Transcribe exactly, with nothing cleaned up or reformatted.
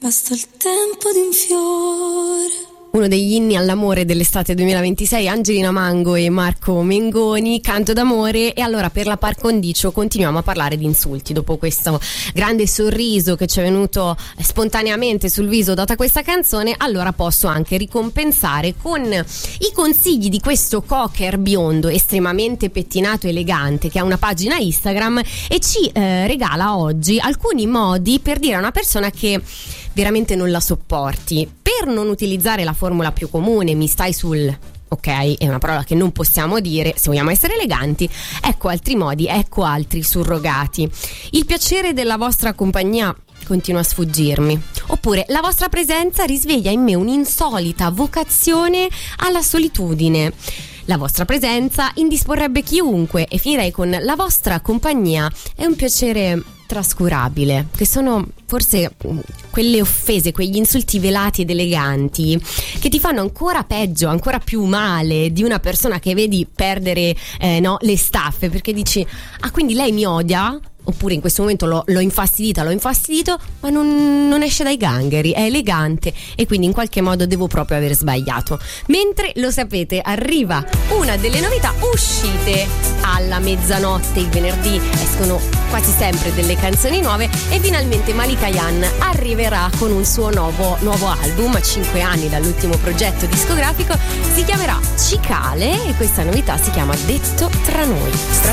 Basta il tempo di un fiore. Uno degli inni all'amore dell'estate duemilaventisei, Angelina Mango e Marco Mengoni, Canto d'amore. E allora per la par condicio continuiamo a parlare di insulti. Dopo questo grande sorriso che ci è venuto spontaneamente sul viso data questa canzone, allora posso anche ricompensare con i consigli di questo cocker biondo estremamente pettinato, elegante, che ha una pagina Instagram e ci eh, regala oggi alcuni modi per dire a una persona che veramente non la sopporti. Per non utilizzare la formula più comune, mi stai sul... ok, è una parola che non possiamo dire se vogliamo essere eleganti. Ecco altri modi, ecco altri surrogati. Il piacere della vostra compagnia continua a sfuggirmi. Oppure la vostra presenza risveglia in me un'insolita vocazione alla solitudine. La vostra presenza indisporrebbe chiunque. E finirei con la vostra compagnia è un piacere trascurabile, che sono forse quelle offese, quegli insulti velati ed eleganti che ti fanno ancora peggio, ancora più male di una persona che vedi perdere eh, no, le staffe, perché dici ah, quindi lei mi odia? Oppure in questo momento l'ho, l'ho infastidita, l'ho infastidito, ma non, non esce dai gangheri, è elegante e quindi in qualche modo devo proprio aver sbagliato. Mentre lo sapete, arriva una delle novità uscite alla mezzanotte. Il venerdì escono quasi sempre delle canzoni nuove e finalmente Malika Yan arriverà con un suo nuovo, nuovo album a cinque anni dall'ultimo progetto discografico. Si chiamerà Cicale e questa novità si chiama Detto tra noi.